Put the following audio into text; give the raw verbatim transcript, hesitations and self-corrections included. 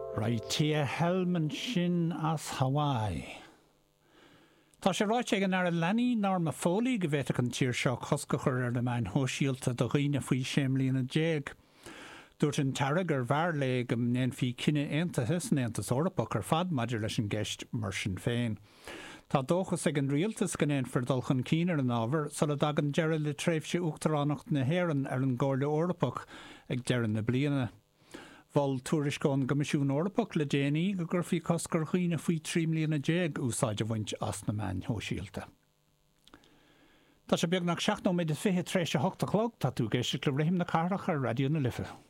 Tia helman sin as Hawaii. Tá sé ráit ag an ar a leanaí nar ma fólaí go bhféach an tír seo coscachar ar na main hóisialta do dhaoine faoi séimlíonna déag. Dúirt an tarra gur bhar le go mnéon fí cinenne aontaithes néantas orpach ar fad maidir leis an gceist mar sin féin. Tá dóchas ag an rialtas gnéon for dulchan cín ar an ábhar sa le dag an deire le tréimhse uachtaránnacht na hÉireann ar an gáirle orpach ag deireann na bliana. Bhil túriscán gomisisiún orpach le déanaí go gur fí coscar chuoine faoi trí mbliana déag úsáid a bhaint as na main hóisialta. Tá sé beag nach seachtó méid fiche tréise hochtta chlog tá tú géiste le réim na carach ar radio na lifa.